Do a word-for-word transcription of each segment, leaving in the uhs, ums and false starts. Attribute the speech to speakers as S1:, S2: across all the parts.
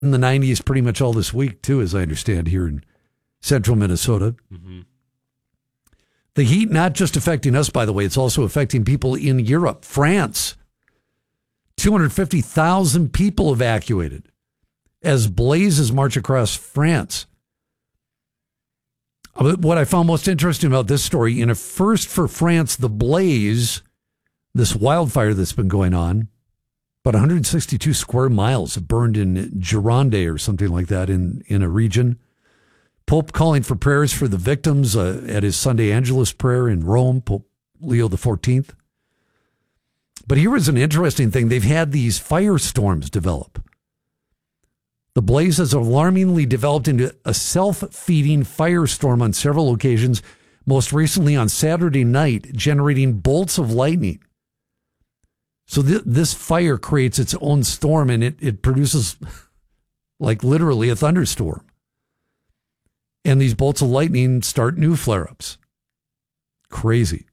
S1: in the nineties pretty much all this week, too, as I understand, here in central Minnesota. Mm-hmm. The heat not just affecting us, by the way, it's also affecting people in Europe. France, two hundred fifty thousand people evacuated as blazes march across France. What I found most interesting about this story, in a first for France, the blaze, this wildfire that's been going on, about one hundred sixty-two square miles burned in Gironde or something like that in, in a region. Pope calling for prayers for the victims uh, at his Sunday Angelus prayer in Rome, Pope Leo the fourteenth. But here was an interesting thing. They've had these firestorms develop. The blaze has alarmingly developed into a self-feeding firestorm on several occasions, most recently on Saturday night, generating bolts of lightning. So th- this fire creates its own storm, and it, it produces, like, literally a thunderstorm. And these bolts of lightning start new flare-ups. Crazy.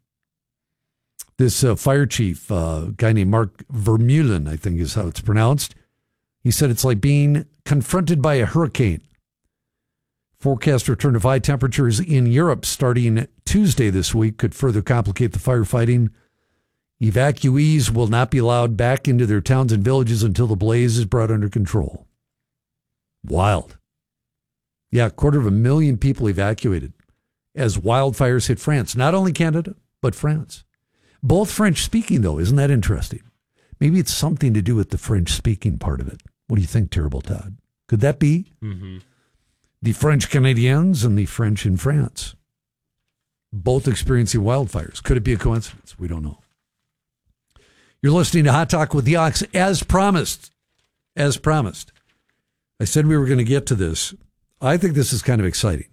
S1: This uh, fire chief, a uh, guy named Mark Vermeulen, I think is how it's pronounced, he said it's like being confronted by a hurricane. Forecast return of high temperatures in Europe starting Tuesday this week could further complicate the firefighting. Evacuees will not be allowed back into their towns and villages until the blaze is brought under control. Wild. Yeah, a quarter of a million people evacuated as wildfires hit France. Not only Canada, but France. Both French-speaking, though. Isn't that interesting? Maybe it's something to do with the French-speaking part of it. What do you think, Terrible Todd? Could that be? Mm-hmm. The French Canadians and the French in France, both experiencing wildfires. Could it be a coincidence? We don't know. You're listening to Hot Talk with the Ox, as promised. As promised. I said we were going to get to this. I think this is kind of exciting.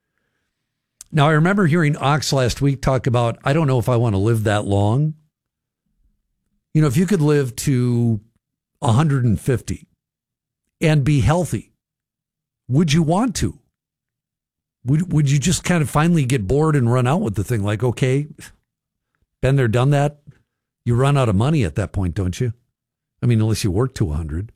S1: Now, I remember hearing Ox last week talk about, I don't know if I want to live that long. You know, if you could live to one hundred fifty and be healthy, would you want to? Would would you just kind of finally get bored and run out with the thing? Like, okay, been there, done that. You run out of money at that point, don't you? I mean, unless you work to one hundred.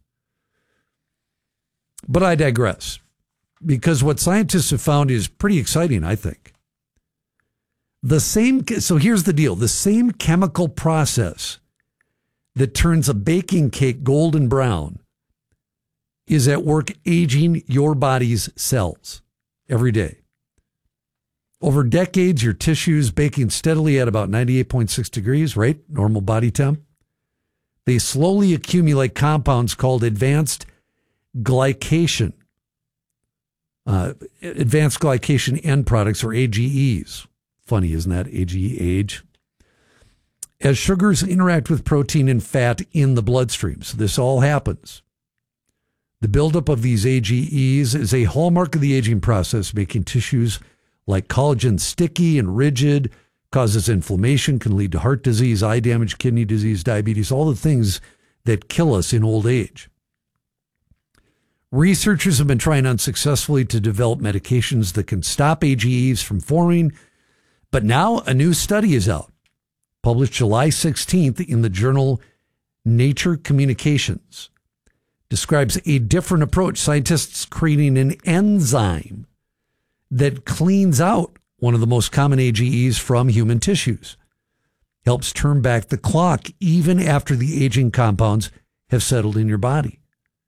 S1: But I digress, because what scientists have found is pretty exciting, I think. The same, so here's the deal. The same chemical process that turns a baking cake golden brown is at work aging your body's cells every day. Over decades, your tissues baking steadily at about ninety-eight point six degrees, right? Normal body temp. They slowly accumulate compounds called advanced glycation. Uh, advanced glycation end products, or A G Es. Funny, isn't that? A G E, age. As sugars interact with protein and fat in the bloodstream. So this all happens. The buildup of these A G Es is a hallmark of the aging process, making tissues like collagen sticky and rigid, causes inflammation, can lead to heart disease, eye damage, kidney disease, diabetes, all the things that kill us in old age. Researchers have been trying unsuccessfully to develop medications that can stop A G Es from forming, but now a new study is out, published July sixteenth in the journal Nature Communications. Describes a different approach. Scientists creating an enzyme that cleans out one of the most common A G Es from human tissues. Helps turn back the clock even after the aging compounds have settled in your body.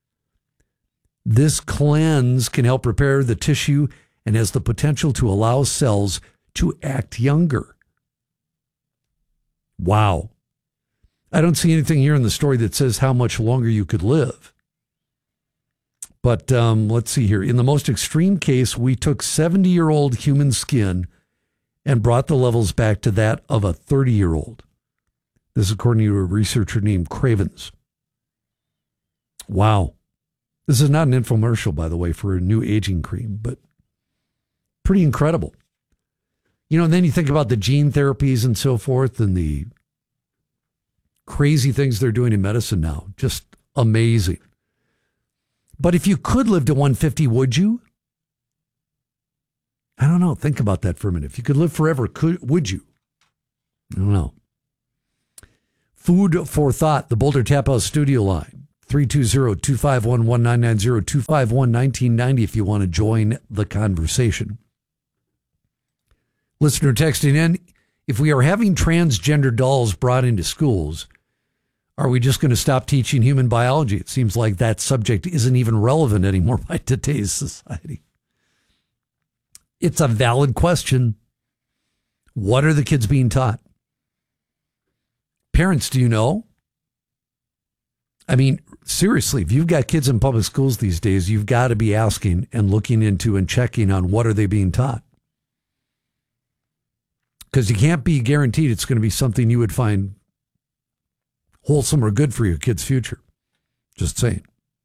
S1: This cleanse can help repair the tissue and has the potential to allow cells to act younger. Wow. I don't see anything here in the story that says how much longer you could live. But um, let's see here. In the most extreme case, we took seventy-year-old human skin and brought the levels back to that of a thirty-year-old. This is according to a researcher named Cravens. Wow. This is not an infomercial, by the way, for a new aging cream, but pretty incredible. You know, and then you think about the gene therapies and so forth and the crazy things they're doing in medicine now. Just amazing. But if you could live to one hundred fifty, would you? I don't know. Think about that for a minute. If you could live forever, could would you? I don't know. Food for thought, the Boulder Tap House studio line. three two zero, two five one, one nine nine zero, two five one, one nine nine zero if you want to join the conversation. Listener texting in, if we are having transgender dolls brought into schools, are we just going to stop teaching human biology? It seems like that subject isn't even relevant anymore by today's society. It's a valid question. What are the kids being taught? Parents, do you know? I mean, seriously, if you've got kids in public schools these days, you've got to be asking and looking into and checking on what are they being taught. Because you can't be guaranteed it's going to be something you would find wholesome or good for your kid's future. Just saying.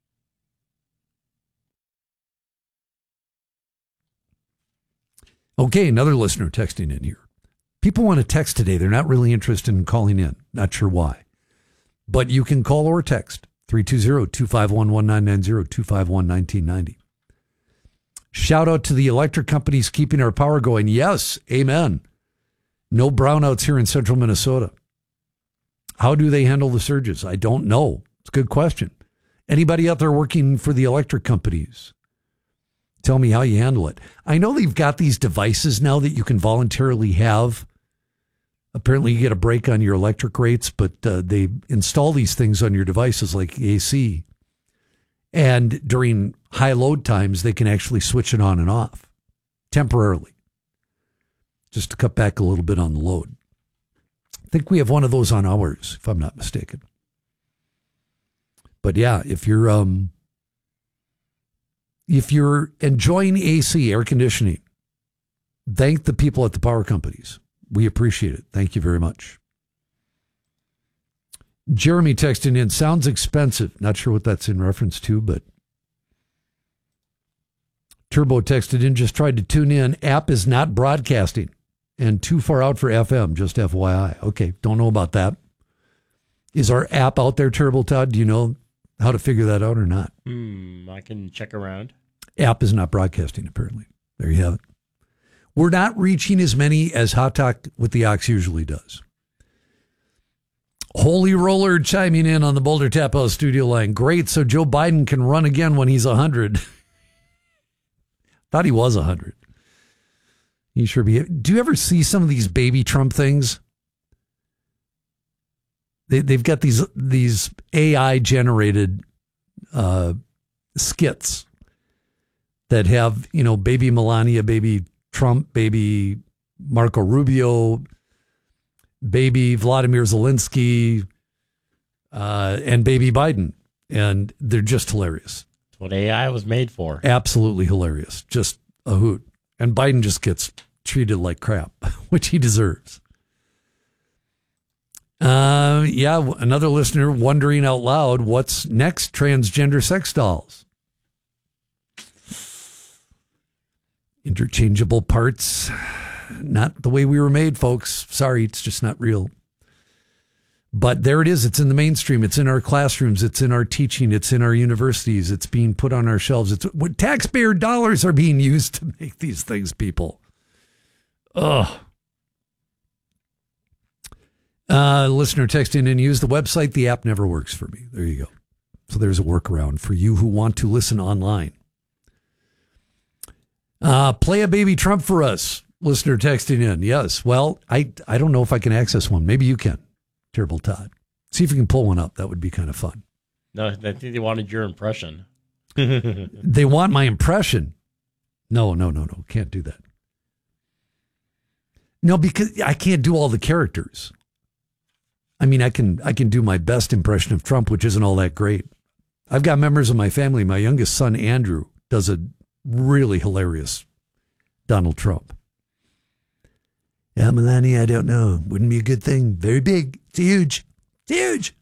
S1: Okay, another listener texting in here. People want to text today. They're not really interested in calling in. Not sure why. But you can call or text three two zero, two five one, one nine nine zero, two five one, one nine nine zero. Shout out to the electric companies keeping our power going. Yes, amen. No brownouts here in central Minnesota. How do they handle the surges? I don't know. It's a good question. Anybody out there working for the electric companies? Tell me how you handle it. I know they've got these devices now that you can voluntarily have. Apparently you get a break on your electric rates, but uh, they install these things on your devices like A C. And during high load times, they can actually switch it on and off temporarily, just to cut back a little bit on the load. I think we have one of those on ours, if I'm not mistaken. But yeah, if you're um, if you're enjoying A C, air conditioning, thank the people at the power companies. We appreciate it. Thank you very much. Jeremy texting in, sounds expensive. Not sure what that's in reference to, but Turbo texted in, just tried to tune in. App is not broadcasting and too far out for F M, just F Y I. Okay, don't know about that. Is our app out there, Turbo Todd? Do you know how to figure that out or not?
S2: Hmm, I can check around.
S1: App is not broadcasting, apparently. There you have it. We're not reaching as many as Hot Talk with the Ox usually does. Holy Roller chiming in on the Boulder Tap House studio line. Great, so Joe Biden can run again when he's one hundred. Thought he was one hundred. He sure be. Do you ever see some of these baby Trump things? They, they've got these these A I-generated uh, skits that have, you know, baby Melania, baby Trump, baby Marco Rubio, baby Vladimir Zelensky, uh, and baby Biden. And they're just hilarious.
S2: That's what A I was made for.
S1: Absolutely hilarious. Just a hoot. And Biden just gets treated like crap, which he deserves. Uh, yeah, another listener wondering out loud, what's next? Transgender sex dolls. Interchangeable parts. Not the way we were made, folks. Sorry, it's just not real. But there it is. It's in the mainstream. It's in our classrooms. It's in our teaching. It's in our universities. It's being put on our shelves. It's what taxpayer dollars are being used to make these things, people. Ugh. Uh, listener texting in, use the website. The app never works for me. There you go. So there's a workaround for you who want to listen online. Uh, play a baby Trump for us. Listener texting in. Yes. Well, I, I don't know if I can access one. Maybe you can. Terrible Todd. See if you can pull one up. That would be kind of fun.
S2: No, I think they wanted your impression.
S1: They want my impression. No, no, no, no. Can't do that. No, because I can't do all the characters. I mean, I can I can do my best impression of Trump, which isn't all that great. I've got members of my family. My youngest son, Andrew, does a really hilarious Donald Trump. Yeah, Melania, I don't know. Wouldn't be a good thing. Very big. It's huge. It's huge.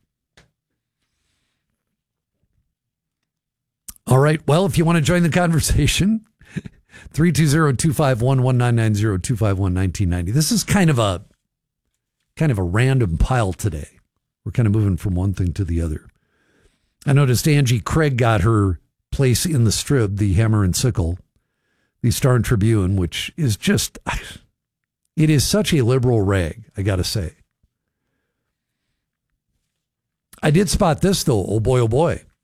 S1: All right. Well, if you want to join the conversation, three two zero, two five one, one nine nine zero, two five one, one nine nine zero. This is kind of a kind of a random pile today. We're kind of moving from one thing to the other. I noticed Angie Craig got her place in the Strib, the Hammer and Sickle, the Star and Tribune, which is just, it is such a liberal rag, I got to say. I did spot this, though. Oh, boy, oh, boy.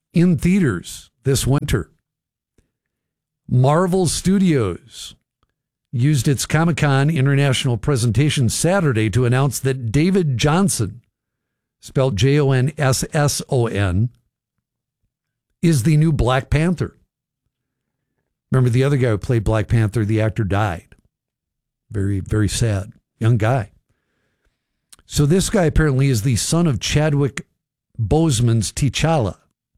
S1: in theaters this winter. Marvel Studios used its Comic-Con International presentation Saturday to announce that David Johnson, spelled J O N S S O N, is the new Black Panther. Remember the other guy who played Black Panther, the actor died. Very, very sad. Young guy. So this guy apparently is the son of Chadwick Boseman's T'Challa.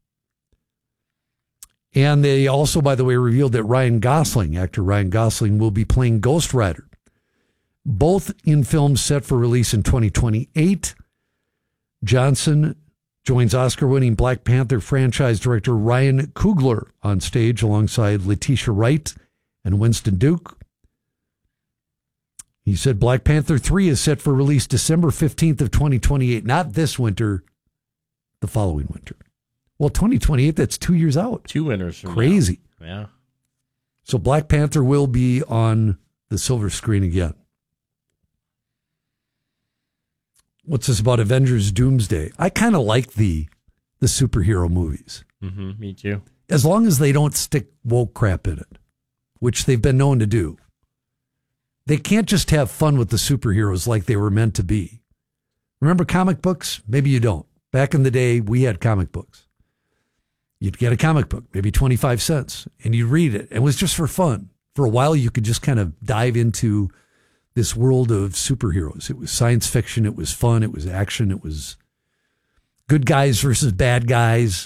S1: And they also, by the way, revealed that Ryan Gosling, actor Ryan Gosling, will be playing Ghost Rider. Both in films set for release in twenty twenty-eight. Johnson joins Oscar-winning Black Panther franchise director Ryan Coogler on stage alongside Letitia Wright and Winston Duke. He said Black Panther three is set for release December fifteenth of twenty twenty-eight, not this winter, the following winter. Well, twenty twenty-eight, that's two years out.
S2: Two winters from
S1: Crazy.
S2: now. Yeah.
S1: So Black Panther will be on the silver screen again. What's this about Avengers Doomsday? I kind of like the the superhero movies.
S2: Mm-hmm, me too.
S1: As long as they don't stick woke crap in it, which they've been known to do. They can't just have fun with the superheroes like they were meant to be. Remember comic books? Maybe you don't. Back in the day, we had comic books. You'd get a comic book, maybe twenty-five cents, and you'd read it. It was just for fun. For a while, you could just kind of dive into this world of superheroes. It was science fiction. It was fun. It was action. It was good guys versus bad guys.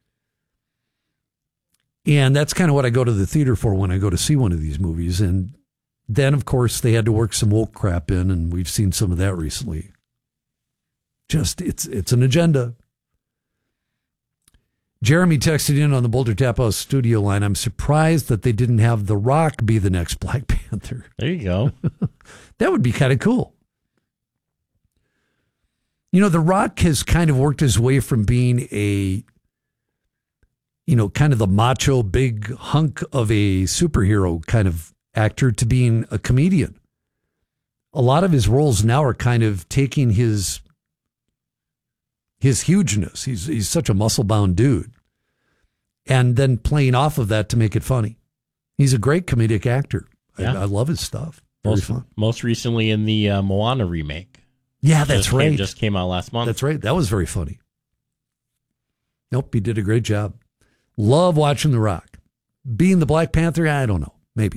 S1: And that's kind of what I go to the theater for when I go to see one of these movies. And then, of course, they had to work some woke crap in, and we've seen some of that recently. Just, it's it's an agenda. Jeremy texted in on the Boulder Tap House studio line, I'm surprised that they didn't have The Rock be the next Black Panther.
S2: There you go.
S1: That would be kind of cool. You know, The Rock has kind of worked his way from being a, you know, kind of the macho big hunk of a superhero kind of actor to being a comedian. A lot of his roles now are kind of taking his his hugeness. He's he's such a muscle-bound dude. And then playing off of that to make it funny. He's a great comedic actor.
S2: Yeah.
S1: I, I love his stuff. Very
S2: Most,
S1: fun.
S2: most recently in the uh, Moana remake.
S1: Yeah, that's
S2: just
S1: right.
S2: Came, just came out last month.
S1: That's right. That was very funny. Nope, he did a great job. Love watching The Rock. Being the Black Panther, I don't know. Maybe.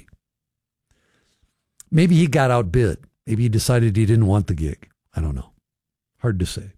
S1: Maybe he got outbid. Maybe he decided he didn't want the gig. I don't know. Hard to say.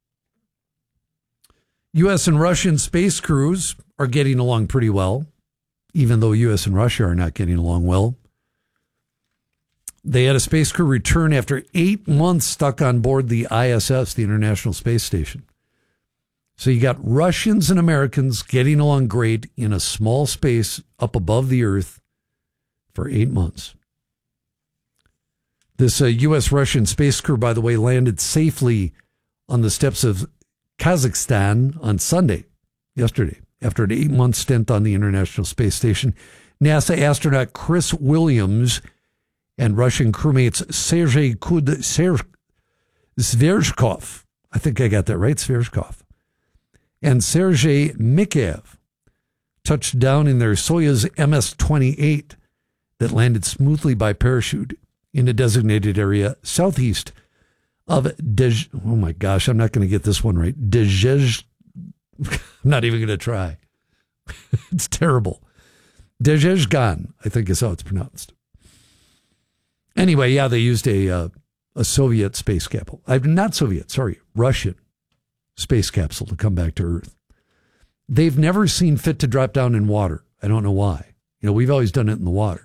S1: U S and Russian space crews are getting along pretty well, even though U S and Russia are not getting along well. They had a space crew return after eight months stuck on board the I S S, the International Space Station. So you got Russians and Americans getting along great in a small space up above the Earth for eight months. This uh, U S-Russian space crew, by the way, landed safely on the steps of Kazakhstan on Sunday, yesterday, after an eight-month stint on the International Space Station. NASA astronaut Chris Williams and Russian crewmates Sergei Kud Zverzhkov, I think I got that right, Zverzhkov, and Sergei Mikheyev touched down in their Soyuz M S twenty-eight that landed smoothly by parachute in a designated area southeast of Dej. Oh my gosh, I'm not going to get this one right. Dezhezh. I'm not even going to try. It's terrible. Dezhezhgan, I think is how it's pronounced. Anyway, yeah, they used a uh, a Soviet space capsule. Uh, not Soviet, sorry, Russian space capsule to come back to Earth. They've never seen fit to drop down in water. I don't know why. You know, we've always done it in the water.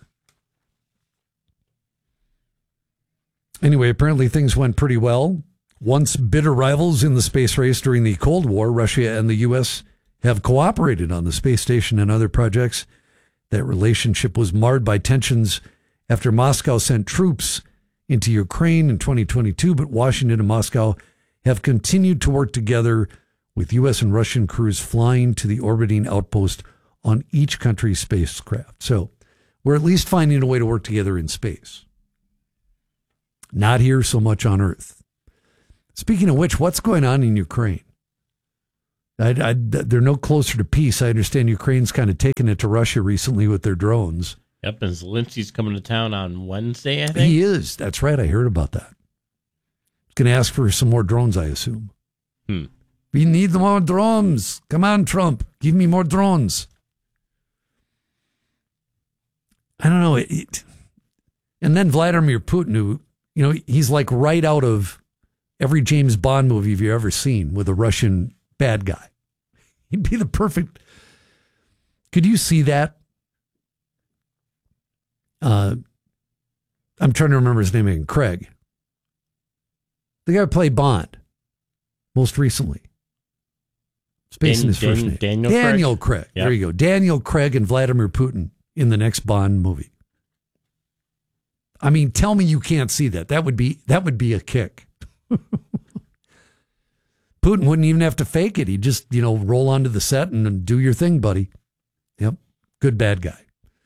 S1: Anyway, apparently things went pretty well. Once bitter rivals in the space race during the Cold War, Russia and the U S have cooperated on the space station and other projects. That relationship was marred by tensions after Moscow sent troops into Ukraine in twenty twenty-two, but Washington and Moscow have continued to work together with U S and Russian crews flying to the orbiting outpost on each country's spacecraft. So we're at least finding a way to work together in space. Not here so much on Earth. Speaking of which, what's going on in Ukraine? I, I, they're no closer to peace. I understand Ukraine's kind of taken it to Russia recently with their drones.
S2: Yep, and Zelensky's coming to town on Wednesday, I think.
S1: He is. That's right. I heard about that. He's going to ask for some more drones, I assume.
S2: Hmm.
S1: We need more drones. Come on, Trump. Give me more drones. I don't know. It, it, and then Vladimir Putin, who, you know, he's like right out of every James Bond movie you've ever seen with a Russian bad guy. He'd be the perfect. Could you see that? Uh, I'm trying to remember his name again. Craig. The guy who played Bond most recently. Spacing his first
S2: Dan-
S1: name.
S2: Daniel,
S1: Daniel
S2: Craig.
S1: Craig.
S2: Yep.
S1: There you go. Daniel Craig and Vladimir Putin in the next Bond movie. I mean, tell me you can't see that. That would be that would be a kick. Putin wouldn't even have to fake it. He'd just, you know, roll onto the set and do your thing, buddy. Yep. Good bad guy.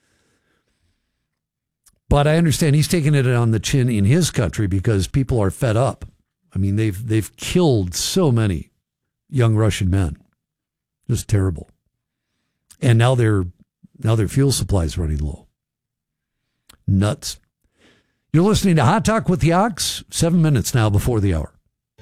S1: But I understand he's taking it on the chin in his country because people are fed up. I mean, they've they've killed so many young Russian men. Just terrible. And now their now their fuel supply is running low. Nuts. You're listening to Hot Talk with the Ox, seven minutes now before the hour.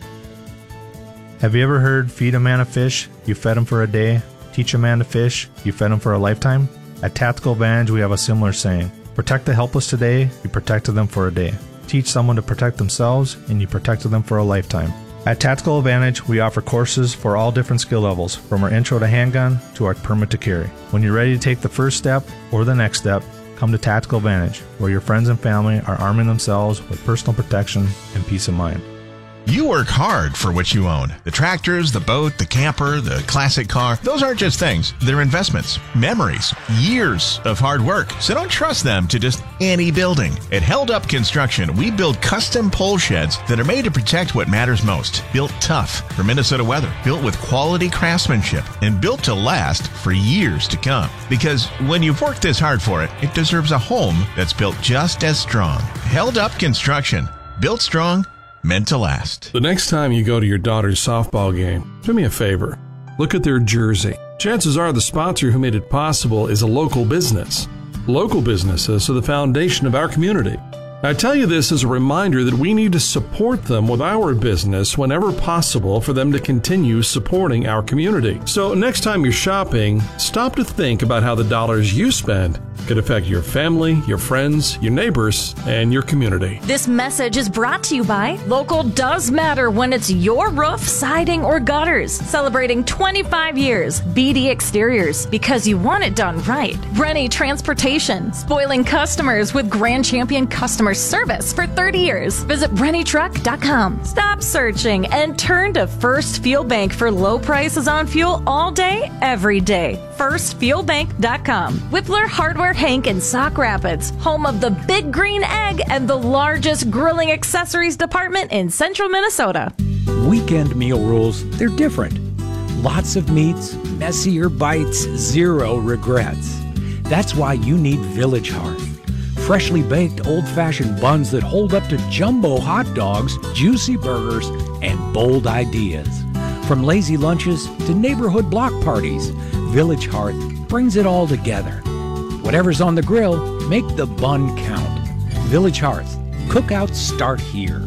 S3: Have you ever heard feed a man a fish, you fed him for a day? Teach a man to fish, you fed him for a lifetime? At Tactical Advantage, we have a similar saying. Protect the helpless today, you protected them for a day. Teach someone to protect themselves, and you protected them for a lifetime. At Tactical Advantage, we offer courses for all different skill levels, from our intro to handgun to our permit to carry. When you're ready to take the first step or the next step, come to Tactical Advantage, where your friends and family are arming themselves with personal protection and peace of mind.
S4: You work hard for what you own. The tractors, the boat, the camper, the classic car. Those aren't just things. They're investments, memories, years of hard work. So don't trust them to just any building. At Held Up Construction, we build custom pole sheds that are made to protect what matters most. Built tough for Minnesota weather. Built with quality craftsmanship and built to last for years to come. Because when you've worked this hard for it, it deserves a home that's built just as strong. Held Up Construction. Built strong, meant to last.
S5: The next time you go to your daughter's softball game, do me a favor. Look at their jersey. Chances are the sponsor who made it possible is a local business. Local businesses are the foundation of our community. I tell you this as a reminder that we need to support them with our business whenever possible for them to continue supporting our community. So next time you're shopping, stop to think about how the dollars you spend could affect your family, your friends, your neighbors, and your community.
S6: This message is brought to you by Local Does Matter when it's your roof, siding, or gutters. Celebrating twenty-five years. B D Exteriors, because you want it done right. Rennie Transportation, spoiling customers with Grand Champion customer service for thirty years. Visit rennie truck dot com. Stop searching and turn to First Fuel Bank for low prices on fuel all day, every day. first fuel bank dot com. Whippler Hardware Hank in Sauk Rapids, home of the Big Green Egg and the largest grilling accessories department in central Minnesota.
S7: Weekend meal rules, they're different. Lots of meats, messier bites, zero regrets. That's why you need Village Hearth. Freshly baked old-fashioned buns that hold up to jumbo hot dogs, juicy burgers, and bold ideas. From lazy lunches to neighborhood block parties, Village Hearth brings it all together. Whatever's on the grill, make the bun count. Village Hearth. Cookouts start here.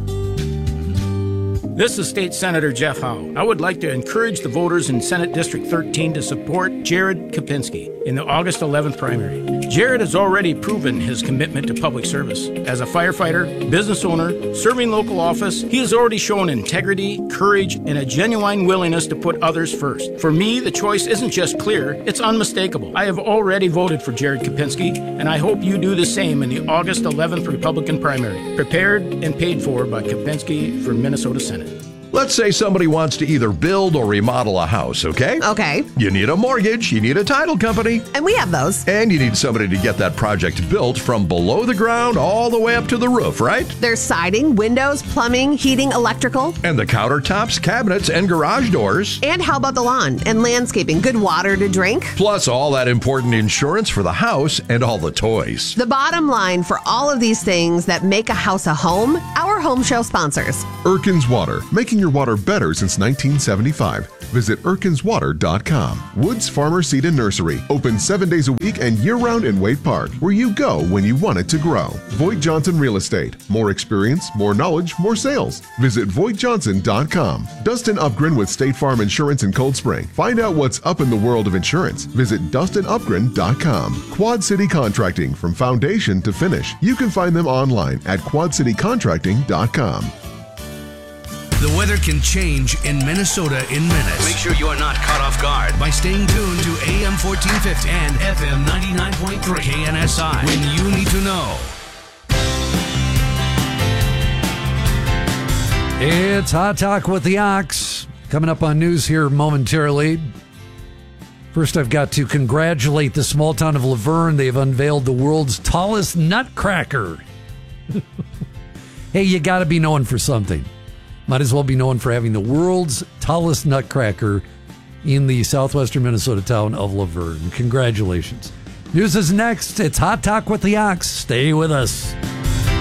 S8: This is State Senator Jeff Howe. I would like to encourage the voters in Senate District thirteen to support Jared Kopinski in the August eleventh primary. Jared has already proven his commitment to public service. As a firefighter, business owner, serving local office, he has already shown integrity, courage, and a genuine willingness to put others first. For me, the choice isn't just clear, it's unmistakable. I have already voted for Jared Kopinski, and I hope you do the same in the August eleventh Republican primary. Prepared and paid for by Kopinski for Minnesota Senate.
S9: Let's say somebody wants to either build or remodel a house, okay?
S10: Okay.
S9: You need a mortgage, you need a title company.
S10: And we have those.
S9: And you need somebody to get that project built from below the ground all the way up to the roof, right?
S10: There's siding, windows, plumbing, heating, electrical.
S9: And the countertops, cabinets, and garage doors.
S10: And how about the lawn and landscaping? Good water to drink.
S9: Plus all that important insurance for the house and all the toys.
S10: The bottom line for all of these things that make a house a home, our home show sponsors.
S11: Erkins Water, making your your water better since nineteen seventy-five. Visit Erkins Water dot com. Woods Farmer Seed and Nursery, open seven days a week and year-round in Wade Park, where you go when you want it to grow. Voigt Johnson Real Estate. More experience, more knowledge, more sales. Visit Voigt Johnson dot com. Dustin Upgren with State Farm Insurance in Cold Spring. Find out what's up in the world of insurance. Visit Dustin Upgren dot com. Quad City Contracting, from foundation to finish. You can find them online at Quad City Contracting dot com.
S12: The weather can change in Minnesota in minutes. Make sure you are not caught off guard by staying tuned to A M fourteen fifty and F M ninety-nine point three K N S I when you need to know.
S1: It's Hot Talk with the Ox. Coming up on news here momentarily. First, I've got to congratulate the small town of Laverne. They've unveiled the world's tallest nutcracker. Hey, you got to be known for something. Might as well be known for having the world's tallest nutcracker in the southwestern Minnesota town of Laverne. Congratulations. News is next. It's Hot Talk with the Ox. Stay with us.